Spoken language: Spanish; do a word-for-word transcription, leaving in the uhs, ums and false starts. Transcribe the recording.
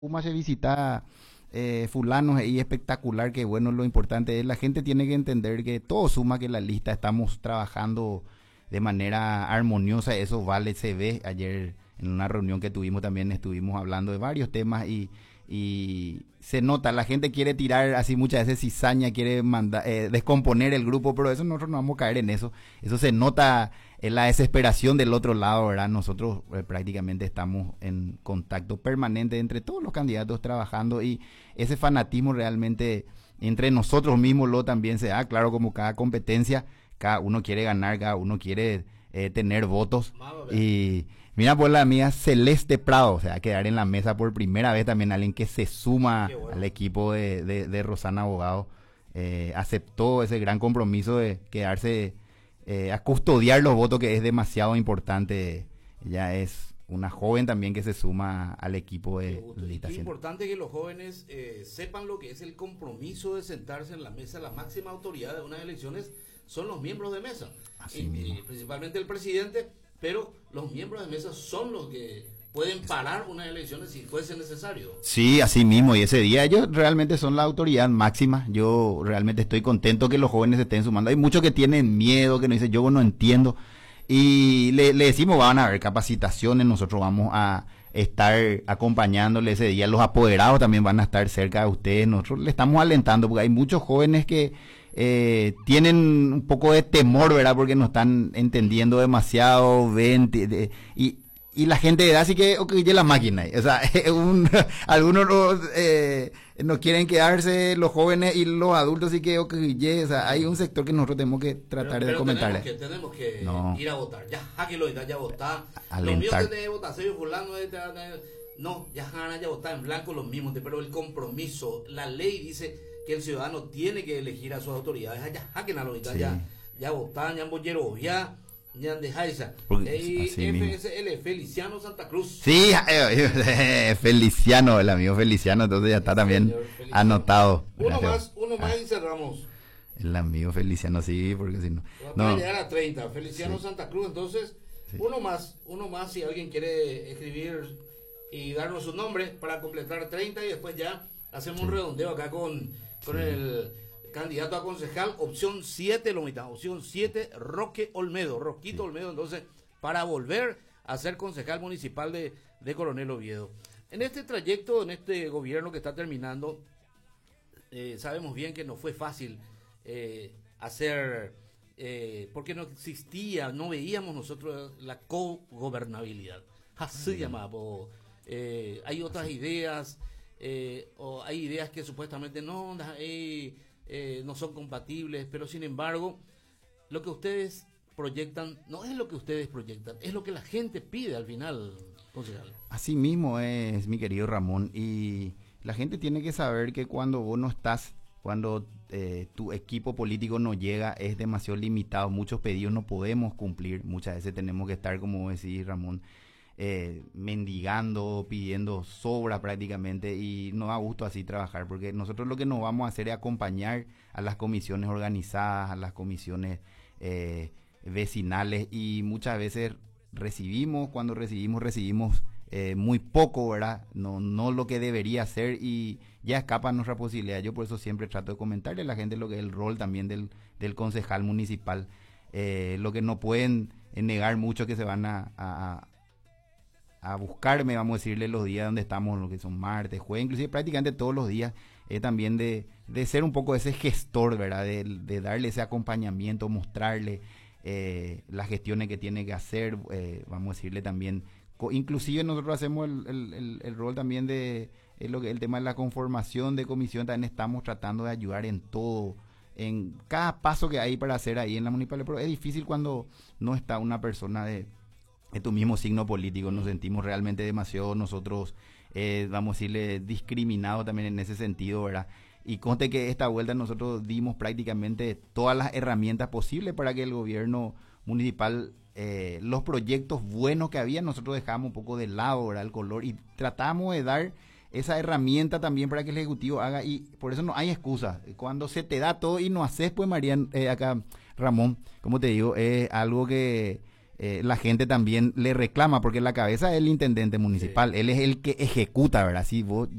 Puma se visita eh, fulanos y espectacular, que bueno, lo importante es la gente tiene que entender que todo suma, que la lista estamos trabajando de manera armoniosa, eso vale, se ve. Ayer en una reunión que tuvimos también estuvimos hablando de varios temas y, y se nota, la gente quiere tirar así muchas veces cizaña, quiere mandar, eh, descomponer el grupo, pero eso nosotros no vamos a caer en eso, eso se nota en la desesperación del otro lado, ¿verdad? Nosotros eh, prácticamente estamos en contacto permanente entre todos los candidatos trabajando, y ese fanatismo realmente entre nosotros mismos lo también se da, claro, como cada competencia, cada uno quiere ganar, cada uno quiere eh, tener votos. Y mira, pues la mía Celeste Prado, o sea, quedar en la mesa por primera vez también, alguien que se suma bueno al equipo de, de, de Rosana Abogado, eh, aceptó ese gran compromiso de quedarse eh, a custodiar los votos, que es demasiado importante. Ella es una joven también que se suma al equipo de Lita. Es importante que los jóvenes eh, sepan lo que es el compromiso de sentarse en la mesa. La máxima autoridad de unas elecciones son los miembros de mesa, y, y principalmente el presidente, pero los miembros de mesa son los que pueden parar unas elecciones si fuese necesario. Sí, así mismo, y ese día ellos realmente son la autoridad máxima. Yo realmente estoy contento que los jóvenes se estén sumando. Hay muchos que tienen miedo, que nos dicen, yo no entiendo, y le, le decimos, van a haber capacitaciones, nosotros vamos a estar acompañándole ese día, los apoderados también van a estar cerca de ustedes, nosotros le estamos alentando, porque hay muchos jóvenes que eh, tienen un poco de temor, ¿verdad? Porque no están entendiendo demasiado, ven, de, y, y la gente de edad sí que okay, la máquina, o sea, un, algunos no, eh, no quieren quedarse, los jóvenes y los adultos sí que okay, o sea, hay un sector que nosotros tenemos que tratar pero, de pero comentarle. Tenemos que, tenemos que no. ir a votar, ya, que lo ya votar, Alentar. Los míos que de votar, soy fulano, de, de, de, no, ya ganan ya votar en blanco los mismos, pero el compromiso, la ley dice que el ciudadano tiene que elegir a sus autoridades, ya, ya, ya, ya, ya votar, ya bollero, ya. Feliciano Santa Cruz. Sí, eh, Feliciano, el amigo Feliciano, entonces ya está también anotado. Uno Gracias. más, uno más ah, y cerramos. El amigo Feliciano, sí, porque si no. No llegar a treinta, Feliciano sí. Santa Cruz, entonces, sí. uno más, uno más si alguien quiere escribir y darnos su nombre para completar treinta, y después ya hacemos sí. un redondeo acá con, con sí. el candidato a concejal, opción siete, lo mitad, opción siete, Roque Olmedo, Roquito sí. Olmedo, entonces, para volver a ser concejal municipal de, de Coronel Oviedo. En este trayecto, en este gobierno que está terminando, eh, sabemos bien que no fue fácil eh, hacer, eh, porque no existía, no veíamos nosotros la cogobernabilidad. Así llamaba. Eh, hay otras Así. ideas, eh, o hay ideas que supuestamente no, eh, Eh, no son compatibles, pero sin embargo lo que ustedes proyectan no es lo que ustedes proyectan, es lo que la gente pide al final, concejal. Así mismo es, mi querido Ramón, y la gente tiene que saber que cuando vos no estás, cuando eh, tu equipo político no llega, es demasiado limitado, muchos pedidos no podemos cumplir, muchas veces tenemos que estar, como decís, Ramón, Eh, mendigando, pidiendo sobra prácticamente, y no da gusto así trabajar, porque nosotros lo que nos vamos a hacer es acompañar a las comisiones organizadas, a las comisiones eh, vecinales, y muchas veces recibimos, cuando recibimos, recibimos eh, muy poco, ¿verdad? No, no lo que debería ser, y ya escapa nuestra posibilidad. Yo por eso siempre trato de comentarle a la gente lo que es el rol también del, del concejal municipal, eh, lo que no pueden negar mucho, que se van a, a a buscarme, vamos a decirle, los días donde estamos, lo que son martes, jueves, inclusive prácticamente todos los días, eh, también de, de ser un poco ese gestor, ¿verdad? De, de darle ese acompañamiento, mostrarle eh, las gestiones que tiene que hacer, eh, vamos a decirle también, co- inclusive nosotros hacemos el, el, el, el rol también de eh, lo que el tema de la conformación de comisión, también estamos tratando de ayudar en todo, en cada paso que hay para hacer ahí en la municipalidad, pero es difícil cuando no está una persona de de tu mismo signo político, nos sentimos realmente demasiado nosotros, eh, vamos a decirle, discriminados también en ese sentido, ¿verdad? Y conste que esta vuelta nosotros dimos prácticamente todas las herramientas posibles para que el gobierno municipal, eh, los proyectos buenos que había, nosotros dejamos un poco de lado, ¿verdad? El color, y tratamos de dar esa herramienta también para que el Ejecutivo haga, y por eso no hay excusa. Cuando se te da todo y no haces, pues María, eh, acá Ramón, como te digo, es algo que eh, la gente también le reclama, porque la cabeza es el intendente municipal, sí. Él es el que ejecuta, ¿verdad? Si vos,